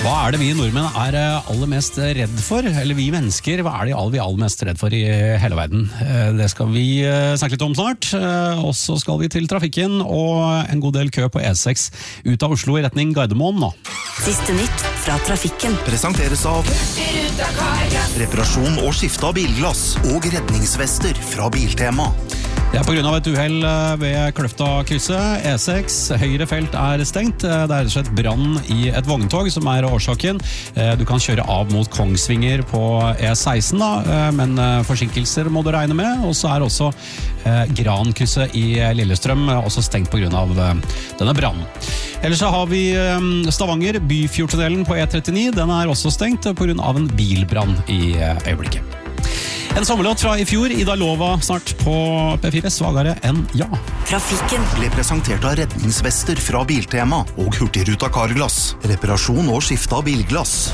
Hva det vi nordmenn aller mest redd for? Eller vi mennesker, hva det vi aller mest redd for i hele verden? Det skal vi snakke litt om snart. Og så skal vi til trafikken og en god del kø på E6 ut av Oslo i retning Gardermoen nå. Siste nytt fra trafikken. Presenteres av reparasjon og skifte av bilglass og redningsvester fra Biltema. Det på grunn av et uhell ved Kløfta-krysset. E6, høyre felt stengt. Det rett og slett brann i et vogntog som årsaken. Du kan kjøre av mot Kongsvinger på E16 da, men forsinkelser må du regne med. Og så også Gran-krysset i Lillestrøm også stengt på grunn av denne brannen. Ellers så har vi Stavanger, Byfjordtunnelen på E39. Den også stengt på grunn av en bilbrann i øyeblikket. En sommerlåt fra i fjor, Ida Lova, snart på P4, svagere enn ja. Trafikken ble presentert av redningsvester fra Biltema og Hurtigruta Carglass. Reparasjon og skifte av bilglass.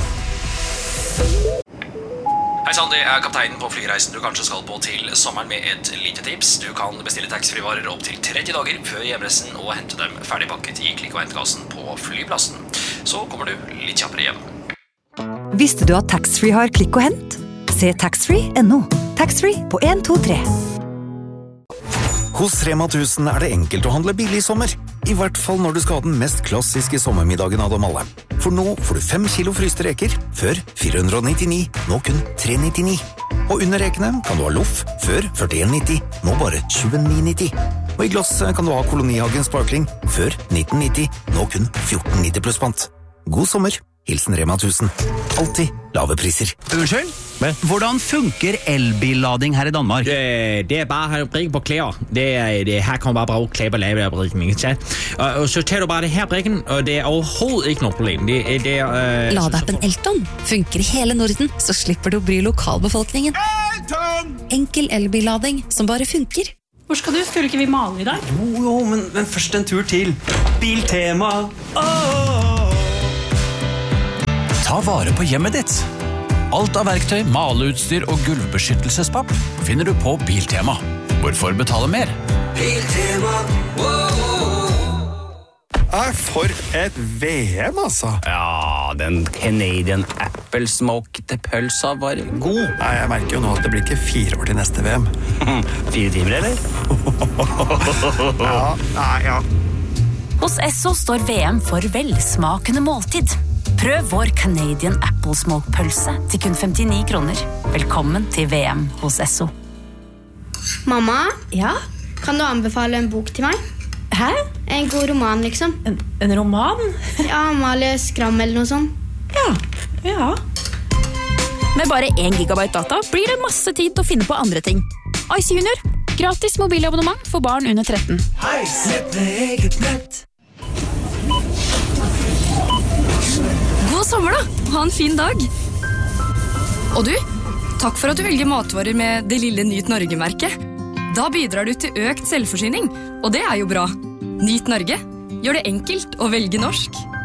Hei sann, det kapteinen på flyreisen du kanskje skal på til sommeren med et lite tips. Du kan bestille taxfree-varer opp til 30 dager før hjemreisen og hente dem ferdigpakket i klikk- og hentekassen på flyplassen. Så kommer du litt kjappere hjem. Visste du at taxfree har klikk og hent? Se taxfree.no. Taxfree på 1, 2, 3. Hos Rema 1000 det enkelt å handle billig i sommer. I hvert fall når du skal ha den mest klassiske sommermiddagen av dem alle. For nå får du 5 kilo fryste reker, før 499, nå kun 399. Og under rekene kan du ha loff, før 41,90, nå bare 29,90. Og i glass kan du ha Kolonihagen Sparkling, før 1990, nå kun 14,90 pluss pant. God sommer! Hilsen Rema 1000. Alltid lave priser. Unnskyld? Hvordan funker elbillading her i Danmark? Det bare at brikke på klær. Her kan man bare bruke klær på lave brikken. Og så tar du bare det her brikken, og det overhovedet ikke noe problem. Ladeappen Elton funker i hele Norden, så slipper du å bry lokalbefolkningen. Elton! Enkel elbillading som bare funker. Hvor skal du? Skulle ikke vi male i dag? Jo, men først en tur til Biltema. Ta vare på hjemmet ditt. Alt av verktøy, maleutstyr og gulvbeskyttelsespapp finner du på Biltema. Hvorfor betale mer? Biltema, for et VM, altså. Ja, den Canadian Apple Smoked pølsa var god. Nei, jeg merker jo nå at det blir ikke 4 år til neste VM. 4 timer, eller? Ja. Hos Esso står VM for velsmakende måltid. Prøv vår Canadian Apple Smoke pølse til kun 59 kroner. Velkommen til VM hos Esso. Mamma? Ja? Kan du anbefale en bok til meg? Hæ? En god roman, liksom. En roman? Ja, Amalie Skram eller noe sånt. Ja. Med bare 1 gigabyte data blir det masse tid til å finne på andre ting. Ice Junior. Gratis mobilabonnement for barn under 13. Nett med eget nett. God sommer da, ha en fin dag. Og du, takk for at du velger matvarer med det lille Nyt Norge-merket. Da bidrar du til økt selvforsyning, og det jo bra. Nyt Norge, gjør det enkelt å velge norsk.